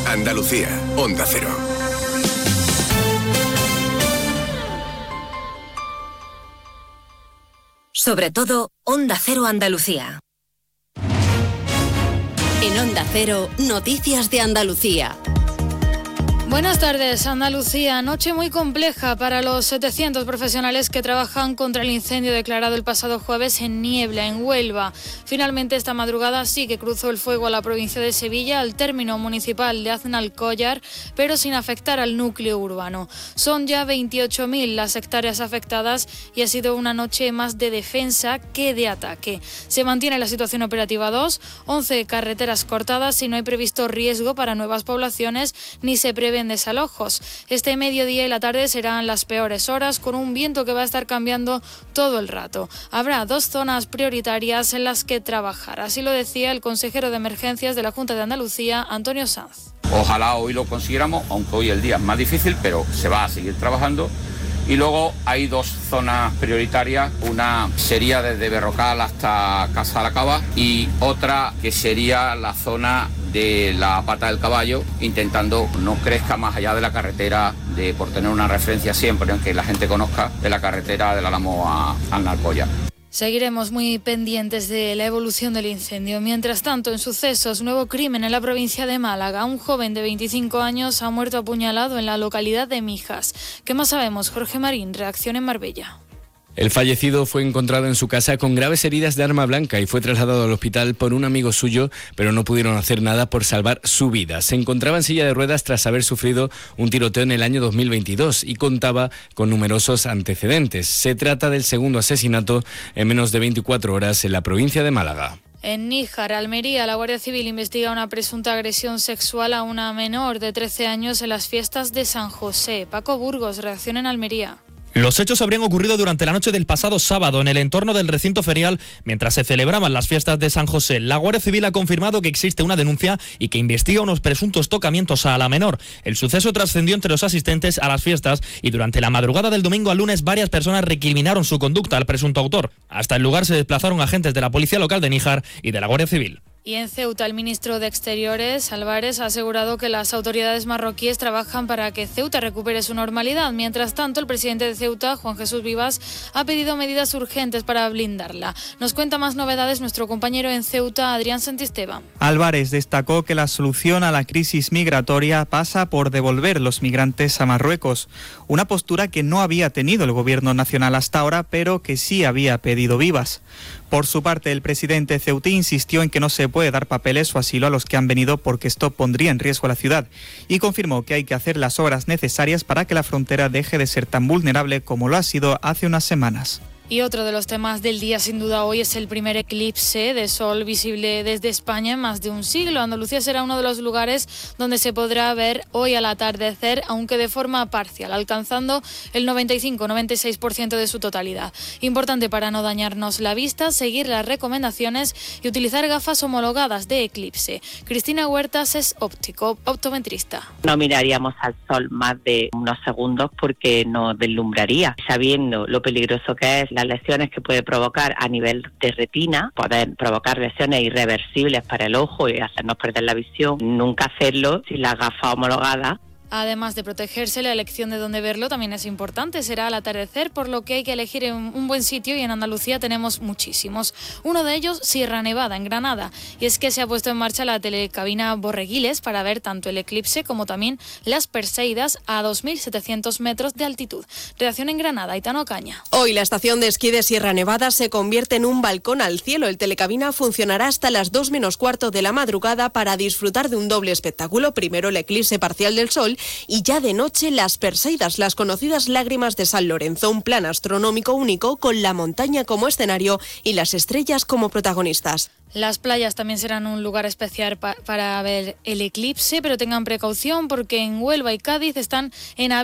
Andalucía, Onda Cero. Sobre todo, Onda Cero Andalucía. En Onda Cero, Noticias de Andalucía. Buenas tardes, Andalucía. Noche muy compleja para los 700 profesionales que trabajan contra el incendio declarado el pasado jueves en Niebla, en Huelva. Finalmente, esta madrugada sí que cruzó el fuego a la provincia de Sevilla, al término municipal de Aznalcóllar, pero sin afectar al núcleo urbano. Son ya 28.000 las hectáreas afectadas y ha sido una noche más de defensa que de ataque. Se mantiene la situación operativa 2, 11 carreteras cortadas y no hay previsto riesgo para nuevas poblaciones ni se prevé desalojos. Este mediodía y la tarde serán las peores horas, con un viento que va a estar cambiando todo el rato. Habrá 2 zonas prioritarias en las que trabajar. Así lo decía el consejero de Emergencias de la Junta de Andalucía, Antonio Sanz. Ojalá hoy lo consiguiéramos, aunque hoy el día es más difícil, pero se va a seguir trabajando. Y luego hay 2 zonas prioritarias, una sería desde Berrocal hasta Casa de la Cava y otra que sería la zona de la Pata del Caballo, intentando no crezca más allá de la carretera, por tener una referencia siempre, aunque la gente conozca, de la carretera del Álamo a Aznalcóllar. Seguiremos muy pendientes de la evolución del incendio. Mientras tanto, en sucesos, nuevo crimen en la provincia de Málaga. Un joven de 25 años ha muerto apuñalado en la localidad de Mijas. ¿Qué más sabemos? Jorge Marín, Reacción en Marbella. El fallecido fue encontrado en su casa con graves heridas de arma blanca y fue trasladado al hospital por un amigo suyo, pero no pudieron hacer nada por salvar su vida. Se encontraba en silla de ruedas tras haber sufrido un tiroteo en el año 2022 y contaba con numerosos antecedentes. Se trata del segundo asesinato en menos de 24 horas en la provincia de Málaga. En Níjar, Almería, la Guardia Civil investiga una presunta agresión sexual a una menor de 13 años en las fiestas de San José. Paco Burgos, Reacción en Almería. Los hechos habrían ocurrido durante la noche del pasado sábado en el entorno del recinto ferial mientras se celebraban las fiestas de San José. La Guardia Civil ha confirmado que existe una denuncia y que investiga unos presuntos tocamientos a la menor. El suceso trascendió entre los asistentes a las fiestas y durante la madrugada del domingo al lunes varias personas recriminaron su conducta al presunto autor. Hasta el lugar se desplazaron agentes de la Policía Local de Níjar y de la Guardia Civil. Y en Ceuta, el ministro de Exteriores, Álvarez, ha asegurado que las autoridades marroquíes trabajan para que Ceuta recupere su normalidad. Mientras tanto, el presidente de Ceuta, Juan Jesús Vivas, ha pedido medidas urgentes para blindarla. Nos cuenta más novedades nuestro compañero en Ceuta, Adrián Santisteban. Álvarez destacó que la solución a la crisis migratoria pasa por devolver los migrantes a Marruecos, una postura que no había tenido el gobierno nacional hasta ahora, pero que sí había pedido Vivas. Por su parte, el presidente ceutí insistió en que no se puede dar papeles o asilo a los que han venido porque esto pondría en riesgo a la ciudad y confirmó que hay que hacer las obras necesarias para que la frontera deje de ser tan vulnerable como lo ha sido hace unas semanas. Y otro de los temas del día, sin duda, hoy es el primer eclipse de sol visible desde España en más de un siglo. Andalucía será uno de los lugares donde se podrá ver hoy al atardecer, aunque de forma parcial, alcanzando el 95-96% de su totalidad. Importante para no dañarnos la vista, seguir las recomendaciones y utilizar gafas homologadas de eclipse. Cristina Huertas es optometrista. No miraríamos al sol más de unos segundos porque nos deslumbraría. Sabiendo lo peligroso que es las lesiones que puede provocar a nivel de retina, pueden provocar lesiones irreversibles para el ojo y hacernos perder la visión. Nunca hacerlo sin la gafa homologada. Además de protegerse, la elección de dónde verlo también es importante. Será al atardecer, por lo que hay que elegir un buen sitio y en Andalucía tenemos muchísimos. Uno de ellos, Sierra Nevada, en Granada. Y es que se ha puesto en marcha la telecabina Borreguiles para ver tanto el eclipse como también las Perseidas a 2.700 metros de altitud. Redacción en Granada, Aitano Caña. Hoy la estación de esquí de Sierra Nevada se convierte en un balcón al cielo. El telecabina funcionará hasta las 2 menos cuarto de la madrugada para disfrutar de un doble espectáculo. Primero el eclipse parcial del sol y ya de noche las Perseidas, las conocidas lágrimas de San Lorenzo, un plan astronómico único con la montaña como escenario y las estrellas como protagonistas. Las playas también serán un lugar especial para ver el eclipse, pero tengan precaución porque en Huelva y Cádiz están en